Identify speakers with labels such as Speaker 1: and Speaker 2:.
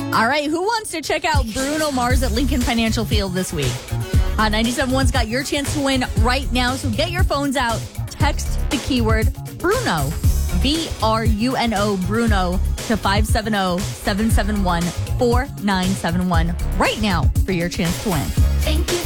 Speaker 1: All right, who wants to check out Bruno Mars at Lincoln Financial Field this week? 97.1's got your chance to win right now, so get your phones out. Text the keyword Bruno, BRUNO, Bruno, to 570-771-4971 right now for your chance to win.
Speaker 2: Thank you